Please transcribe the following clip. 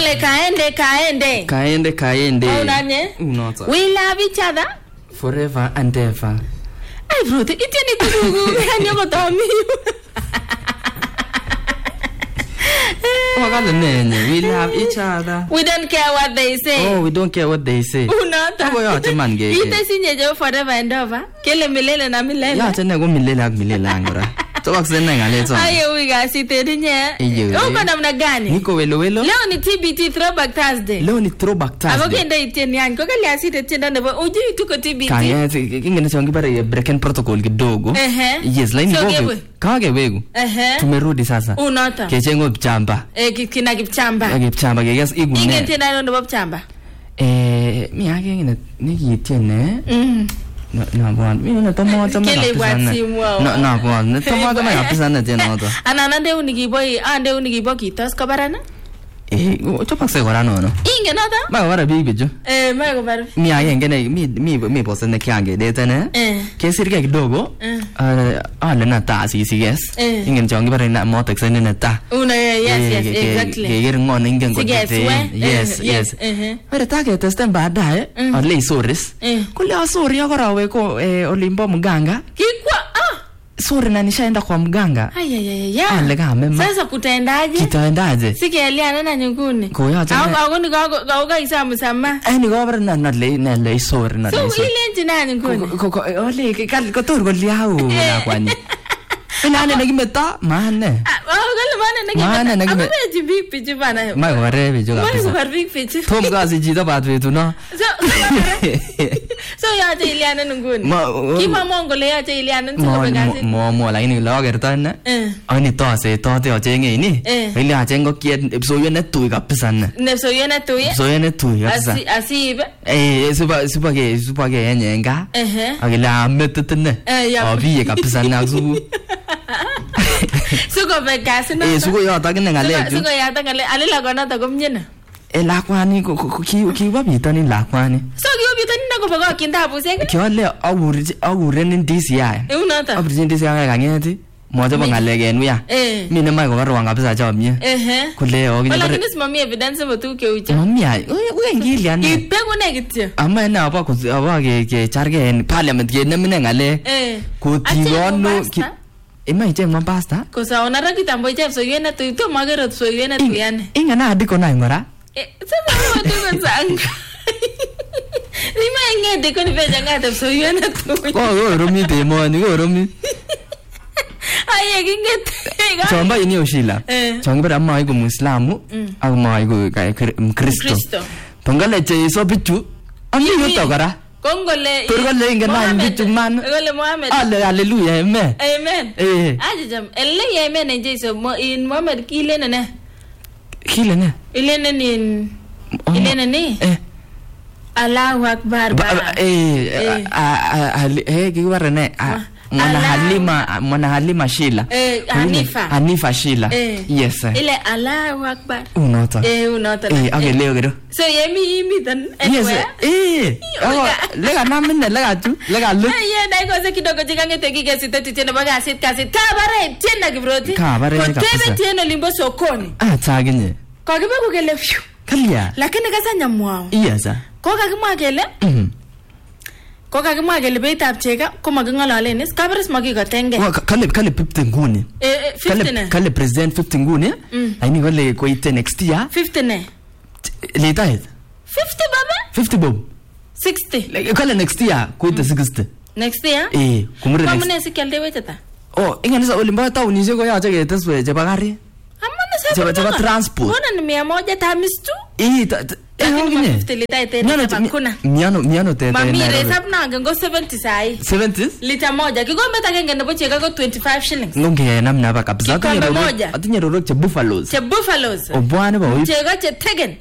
kaende. Unanye? Unoto. We love each other Forever and ever. Ay bro, itieni kudugu yanyo tomi. We love each other. We don't care what they say. Oh, we don't care what they say. Unoto. Ako yote man gege. Ite sinyejo forever and ever. Kele milele na milele. Yote nego milele ak milele angora. Toka kusena ngaleto. Ayo wiga sitedinye. Uko namna gani? Niko welo. Leo ni TBT Throwback Thursday. Ako kende itieni yani. Kwa kali asite tienda nebo. Uji tuko TBT. Kaya kingene chongi bare breaking protocol kidogo. Yes, line gogo. Kage wegu. Tumerudi sasa. Unota. Kechengo Kipchamba. Kina Kipchamba. Kipchamba yes igune. Ingen tienda nebo Kipchamba. Mi ake ngene nikitiene. No bwan. Mi na tomo sana. Kile watimu wao. No bwan. Tomo sana kapisa na tena oto. Ananande unigibo kitos kabarana? Chopak se kora no. Ingen nata? Ma kora bibijo. Ma kora. Mi ake ngene mi posa ne kyange dete ne. Kesirike kidogo. Ale na ta sisi yes. Ingen chongi bare na motex ne na ta. Yes, exactly. Keger ngon ingen ko dete. Yes. Bare ta ke testen baadaye. Ale soris. Kule asori akora ko olimbo mganga. Kikwa Sori na nishaenda kwa mganga. Ale kama sasa kutaendaje? Kitaendaje? Sikieliana na nyunguni. Koya tena. Au ni gauga isamu sama. Ni gobra na le sori na le. So ile njina nyunguni. Ole ko tur ko liao na kwani. Nane nagimeta mane. Mane nagime. Abe big pitch bana. Ma ko re bi juga. Ma ko big pitch. Tom gazi jida bat vetu no. So ya je iliana nguni. Kima mongole ya je iliana so gazi. Mo lakini lo gerta na. Ani to se to te ochenge ni. Ile achengo kiet episodio ne tu kabisa na. Episodio ne tu. Episodio ne tu kabisa. Asibe. Super ke yenyenga. Akila metutne. Abi kabisa na su. Suko bekasi na. Suko yo ta kene ngale. Suko ya ta ngale alila kona ta komnyena. Lakwani ki wabitani lakwani. So ki wabitani na ko baga kinda busenge. Kyole awuren ndisi ya. Unata. Awuren ndisi ya kangeti. Moja bangale genu ya. Mine mai ko barwanga bisa chamye. Kule ogi. Wala kini simami evidence botu ke ucha. Mami ai. Ngili yani. Ipego negitio. Ama na apa ko aba ke charge en parliament ke nemine ngale. Ko tigono ki. Ema ije mambasta. Ko saona ra kitambo ije so yena tu to magero so yena tu yani. Inga na adiko na ngora. Sasa watu wazanga. Lima ngede ko ni veja ngata so yena tu. Ko romi de mo ni ko romi. Aye ngete. Chomba ini oshila. Chomba amma ai ko Muislamu, amma ai ko Kristo. Tongale che so bichu. Ami yo gara. Kongole. Kongole ingena bichu man. Kongole Muhammad. Hallelujah, amen. Amen. Ajam. Elle amen en Jesus mo in Muhammad kilene ne. Kilene. Ilene ni. Allahu Akbar. Ki warane. Mwana Halima Sheila. Hanifa Sheila. Yes. Ile Allahu Akbar. Unota. Unota. Okay, leo gero. So yemi dan. Yes. Lega namine lega tu. Lega lu. Dai ko se kidogo jigange teki kesi tete tena baga sit kasi. Kabare tena kibroti. Kabare kabisa. Tebe tena limbo sokoni. Tagine. Kwa kibe kugele fiu. Kalia. Lakini kasanya mwao. Yes. Kwa kakimwa kele. Ko kakimwa kele beitab chega ko makingolalen is kabaris makikotenge. Kale 50 nguni. 50 kale president 50 nguni. Aini kole ko ite next year. 50 ne. Leta it. 50 baba? 50 bob. 60. Kale next year ko ite 60. Next year? Kumure next. Kamune sikalde wetata. Ingani sa olimba ta unise ko ya chege teswe je bagari. Amana sa transport. Mbona ni 100 times 2? Miano tete. Mamire sabna ngo 70 sai. 70? Lita moja. Kikombe takenge nebo cheka ko 25 shillings. Ngonge namna ba kabisa. Kikombe moja. Atinye roro che buffaloes. Che buffaloes. Obwane ba. Cheka che tegen.